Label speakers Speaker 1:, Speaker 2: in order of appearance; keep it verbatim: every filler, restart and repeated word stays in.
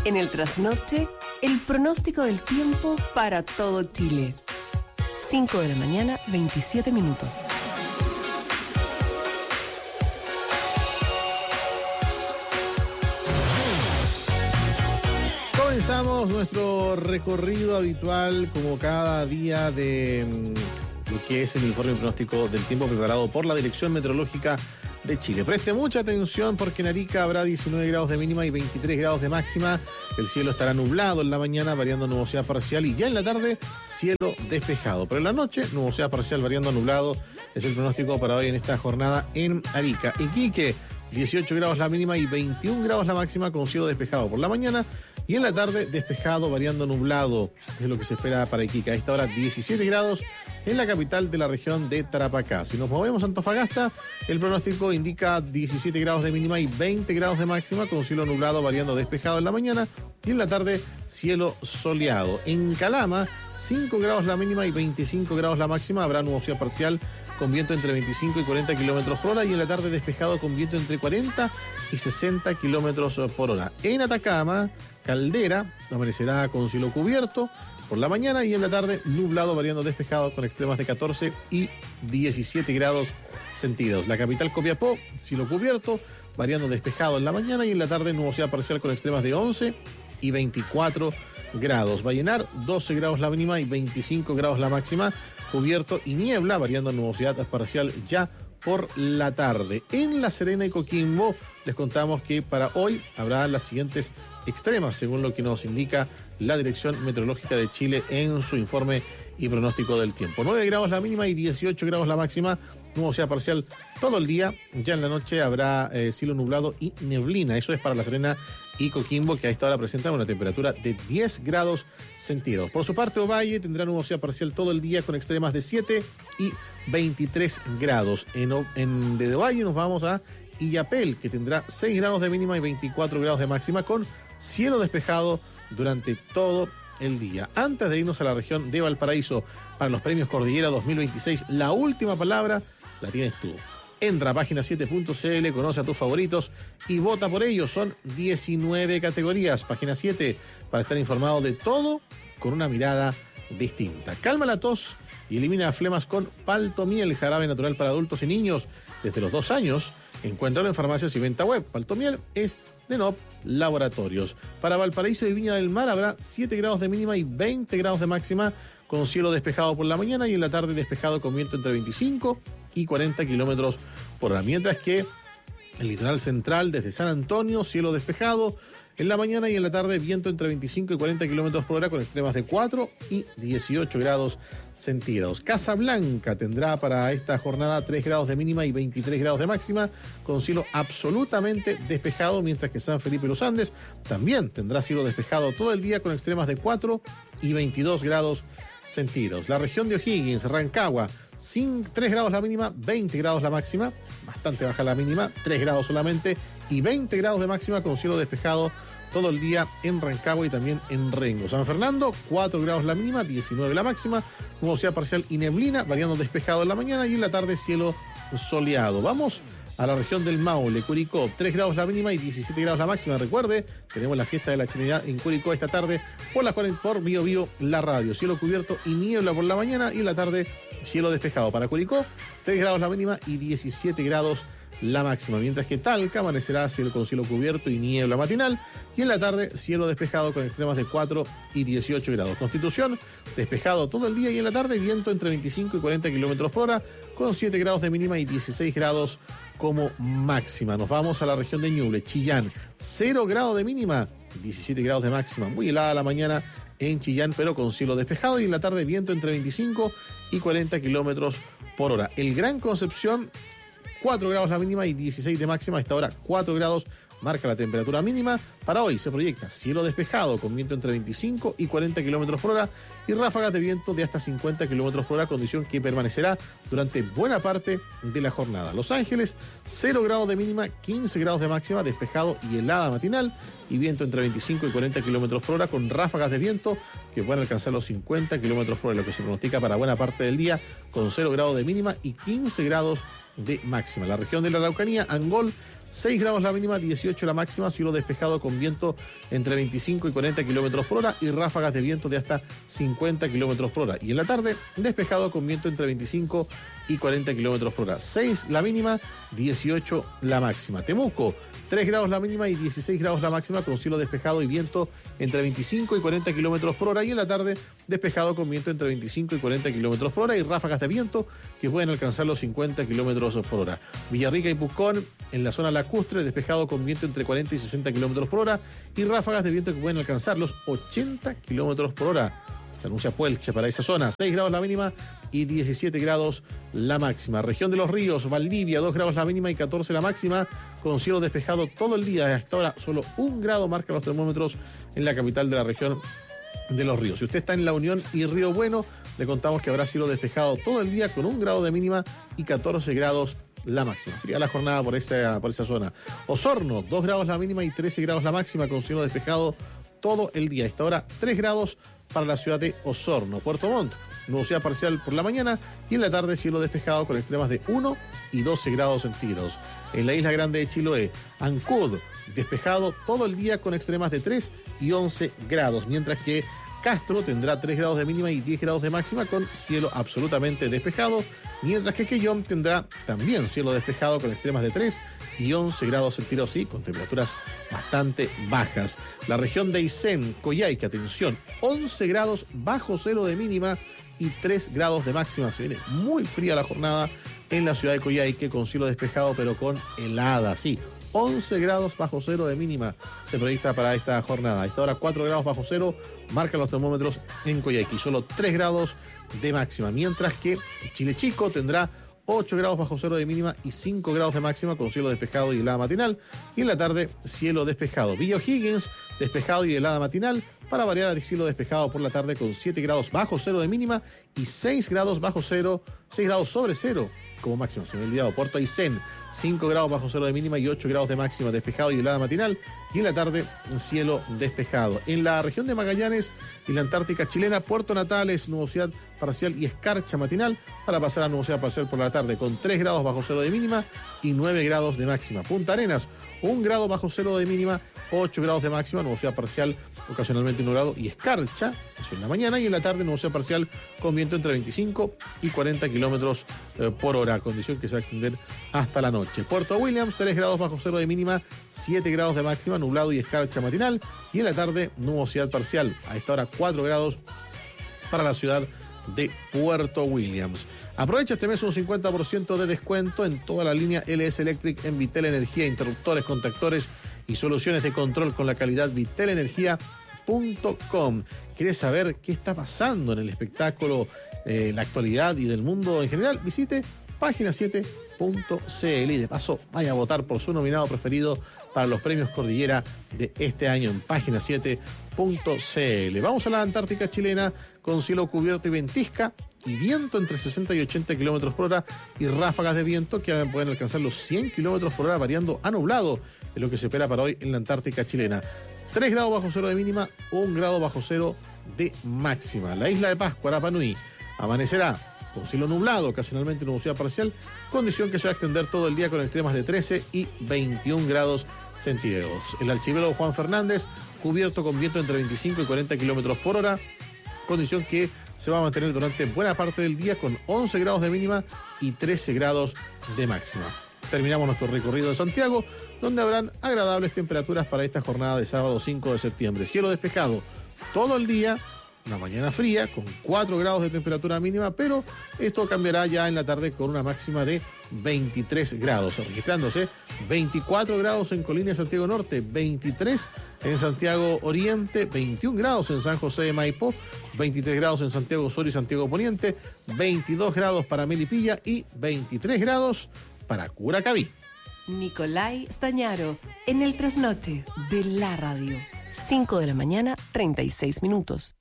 Speaker 1: En el trasnoche, el pronóstico del tiempo para todo Chile. cinco de la mañana, veintisiete minutos.
Speaker 2: Comenzamos nuestro recorrido habitual, como cada día, de mm, lo que es el informe pronóstico del tiempo preparado por la Dirección Meteorológica de Chile. Preste mucha atención porque en Arica habrá diecinueve grados de mínima y veintitrés grados de máxima. El cielo estará nublado en la mañana, variando nubosidad parcial, y ya en la tarde, cielo despejado. Pero en la noche, nubosidad parcial, variando a nublado. Es el pronóstico para hoy en esta jornada en Arica. Iquique, dieciocho grados la mínima y veintiún grados la máxima, con cielo despejado por la mañana. Y en la tarde, despejado, variando nublado. Es lo que se espera para Iquique. A esta hora, diecisiete grados en la capital de la región de Tarapacá. Si nos movemos a Antofagasta, el pronóstico indica diecisiete grados de mínima y veinte grados de máxima, con cielo nublado, variando despejado en la mañana. Y en la tarde, cielo soleado. En Calama, cinco grados la mínima y veinticinco grados la máxima. Habrá nubosidad parcial, con viento entre veinticinco y cuarenta kilómetros por hora, y en la tarde despejado con viento entre cuarenta y sesenta kilómetros por hora. En Atacama, Caldera, amanecerá con cielo cubierto por la mañana, y en la tarde nublado, variando despejado, con extremas de catorce y diecisiete grados centígrados. La capital, Copiapó, cielo cubierto, variando despejado en la mañana, y en la tarde nubosidad parcial con extremas de once y veinticuatro grados. Vallenar, doce grados la mínima y veinticinco grados la máxima, cubierto y niebla, variando nubosidad parcial ya por la tarde. En La Serena y Coquimbo les contamos que para hoy habrá las siguientes extremas, según lo que nos indica la Dirección Meteorológica de Chile en su informe y pronóstico del tiempo. nueve grados la mínima y dieciocho grados la máxima, nubosidad parcial todo el día. Ya en la noche habrá eh, cielo nublado y neblina. Eso es para La Serena y Coquimbo, que a esta hora presentan una temperatura de diez grados centígrados. Por su parte, Ovalle tendrá nubosidad parcial todo el día, con extremas de siete y veintitrés grados. En, en desde Ovalle nos vamos a Illapel, que tendrá seis grados de mínima y veinticuatro grados de máxima, con cielo despejado durante todo el día. Antes de irnos a la región de Valparaíso para los premios Cordillera dos mil veintiséis, la última palabra la tienes tú. Entra a página siete punto c l, conoce a tus favoritos y vota por ellos. Son diecinueve categorías. Página siete, para estar informado de todo con una mirada distinta. Calma la tos y elimina flemas con Paltomiel, jarabe natural para adultos y niños desde los dos años. Encuéntralo en farmacias y venta web. Paltomiel es de N O P Laboratorios. Para Valparaíso y Viña del Mar habrá siete grados de mínima y veinte grados de máxima, con cielo despejado por la mañana, y en la tarde despejado con viento entre veinticinco y cuarenta kilómetros por hora. Mientras que el litoral central, desde San Antonio, cielo despejado en la mañana, y en la tarde viento entre veinticinco y cuarenta kilómetros por hora, con extremas de cuatro y dieciocho grados centígrados. Casablanca tendrá para esta jornada tres grados de mínima y veintitrés grados de máxima, con cielo absolutamente despejado, mientras que San Felipe y los Andes también tendrá cielo despejado todo el día, con extremas de cuatro y veintidós grados centígrados. La región de O'Higgins, Rancagua, sin tres grados la mínima, veinte grados la máxima, bastante baja la mínima, tres grados solamente, y veinte grados de máxima, con cielo despejado todo el día en Rancagua y también en Rengo. San Fernando, cuatro grados la mínima, diecinueve la máxima, nubosidad parcial y neblina, variando despejado en la mañana, y en la tarde cielo soleado. Vamos a la región del Maule, Curicó, tres grados la mínima y diecisiete grados la máxima. Recuerde, tenemos la fiesta de la Chilenidad en Curicó esta tarde por la por Bio Bio la radio. Cielo cubierto y niebla por la mañana, y en la tarde cielo despejado. Para Curicó, tres grados la mínima y diecisiete grados la máxima. Mientras que Talca amanecerá cielo con cielo cubierto y niebla matinal, y en la tarde cielo despejado con extremas de cuatro y dieciocho grados. Constitución, despejado todo el día, y en la tarde viento entre veinticinco y cuarenta kilómetros por hora, con siete grados de mínima y dieciséis grados como máxima. Nos vamos a la región de Ñuble, Chillán, cero grados de mínima, diecisiete grados de máxima. Muy helada la mañana en Chillán, pero con cielo despejado, y en la tarde viento entre veinticinco y cuarenta kilómetros por hora. El Gran Concepción, cuatro grados la mínima y dieciséis de máxima. A esta hora cuatro grados marca la temperatura mínima. Para hoy se proyecta cielo despejado con viento entre veinticinco y cuarenta kilómetros por hora y ráfagas de viento de hasta cincuenta kilómetros por hora, condición que permanecerá durante buena parte de la jornada. Los Ángeles, cero grados de mínima, quince grados de máxima, despejado y helada matinal, y viento entre veinticinco y cuarenta kilómetros por hora, con ráfagas de viento que pueden alcanzar los cincuenta kilómetros por hora, lo que se pronostica para buena parte del día, con cero grados de mínima y quince grados de máxima. La región de la Araucanía, Angol, seis grados la mínima, dieciocho la máxima, cielo despejado con viento entre veinticinco y cuarenta kilómetros por hora y ráfagas de viento de hasta cincuenta kilómetros por hora. Y en la tarde, despejado con viento entre veinticinco y cuarenta kilómetros por hora. seis la mínima, dieciocho la máxima. Temuco, tres grados la mínima y dieciséis grados la máxima, con cielo despejado y viento entre veinticinco y cuarenta kilómetros por hora. Y en la tarde, despejado con viento entre veinticinco y cuarenta kilómetros por hora y ráfagas de viento que pueden alcanzar los cincuenta kilómetros por hora. Villarrica y Pucón, en la zona lacustre, despejado con viento entre cuarenta y sesenta kilómetros por hora y ráfagas de viento que pueden alcanzar los ochenta kilómetros por hora. Se anuncia Puelche para esa zona. seis grados la mínima y diecisiete grados la máxima. Región de los Ríos, Valdivia, dos grados la mínima y catorce la máxima, con cielo despejado todo el día. Hasta ahora solo un grado marcan los termómetros en la capital de la región de los Ríos. Si usted está en La Unión y Río Bueno, le contamos que habrá cielo despejado todo el día con un grado de mínima y catorce grados la máxima. Fría la jornada por esa, por esa zona. Osorno, dos grados la mínima y trece grados la máxima, con cielo despejado todo el día. A esta hora, tres grados para la ciudad de Osorno. Puerto Montt, nubosidad parcial por la mañana y en la tarde cielo despejado con extremas de uno y doce grados centígrados. En la isla grande de Chiloé, Ancud, despejado todo el día con extremas de tres y once grados, mientras que Castro tendrá tres grados de mínima y diez grados de máxima con cielo absolutamente despejado, mientras que Quellón tendrá también cielo despejado con extremas de tres y once grados centígrados y con temperaturas bastante bajas. La región de Aysén, Coyhaique, atención, once grados bajo cero de mínima y tres grados de máxima. Se viene muy fría la jornada en la ciudad de Coyhaique, con cielo despejado pero con helada, sí. once grados bajo cero de mínima se proyecta para esta jornada. A esta hora cuatro grados bajo cero marcan los termómetros en Coyhaique y solo tres grados de máxima, mientras que Chile Chico tendrá ocho grados bajo cero de mínima y cinco grados de máxima, con cielo despejado y helada matinal. Y en la tarde, cielo despejado. Villa O'Higgins, despejado y helada matinal. Para variar, el cielo despejado por la tarde con siete grados bajo cero de mínima y seis grados bajo cero, seis grados sobre cero como máximo. Se me ha olvidado. Puerto Aysén, cinco grados bajo cero de mínima y ocho grados de máxima, despejado y helada matinal. Y en la tarde, cielo despejado. En la región de Magallanes y la Antártica chilena, Puerto Natales, nubosidad parcial y escarcha matinal, para pasar a nubosidad parcial por la tarde con tres grados bajo cero de mínima y nueve grados de máxima. Punta Arenas, un grado bajo cero de mínima, ocho grados de máxima, nubosidad parcial ocasionalmente nublado y escarcha, eso en la mañana, y en la tarde nubosidad parcial con viento entre veinticinco y cuarenta kilómetros eh, por hora, condición que se va a extender hasta la noche. Puerto Williams, tres grados bajo cero de mínima, siete grados de máxima, nublado y escarcha matinal, y en la tarde nubosidad parcial, a esta hora cuatro grados para la ciudad de Puerto Williams. Aprovecha este mes un cincuenta por ciento de descuento en toda la línea L S Electric en Vitel Energía, interruptores, contactores y soluciones de control con la calidad vitel energía punto com. ¿Quieres saber qué está pasando en el espectáculo, eh, la actualidad y del mundo en general? Visite página siete punto c l y de paso vaya a votar por su nominado preferido para los premios Cordillera de este año en página siete punto c l. Vamos a la Antártica chilena, con cielo cubierto y ventisca y viento entre sesenta y ochenta kilómetros por hora y ráfagas de viento que pueden alcanzar los cien kilómetros por hora, variando a nublado, es lo que se espera para hoy en la Antártica chilena. tres grados bajo cero de mínima, un grado bajo cero de máxima. La isla de Pascua, Rapa Nui, amanecerá con cielo nublado, ocasionalmente nubosidad parcial, condición que se va a extender todo el día con extremas de trece y veintiún grados centígrados. El archipiélago Juan Fernández, cubierto con viento entre veinticinco y cuarenta kilómetros por hora, condición que se va a mantener durante buena parte del día con once grados de mínima y trece grados de máxima. Terminamos nuestro recorrido de Santiago, donde habrán agradables temperaturas para esta jornada de sábado cinco de septiembre. Cielo despejado todo el día, una mañana fría con cuatro grados de temperatura mínima, pero esto cambiará ya en la tarde con una máxima de veintitrés grados, registrándose veinticuatro grados en Colina de Santiago Norte, veintitrés en Santiago Oriente, veintiún grados en San José de Maipo, veintitrés grados en Santiago Sur y Santiago Poniente, veintidós grados para Melipilla y veintitrés grados para Curacaví.
Speaker 1: Nicolai Stañaro, en el trasnoche de la radio. cinco de la mañana, treinta y seis minutos.